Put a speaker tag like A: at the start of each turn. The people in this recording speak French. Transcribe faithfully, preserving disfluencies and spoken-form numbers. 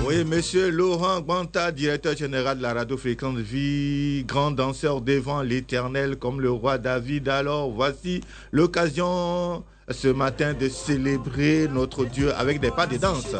A: Oui, monsieur Laurent Gbanta, directeur général de la radio Fréquence Vie, grand danseur devant l'éternel comme le roi David. Alors, voici l'occasion ce matin de célébrer notre Dieu avec des pas de danse.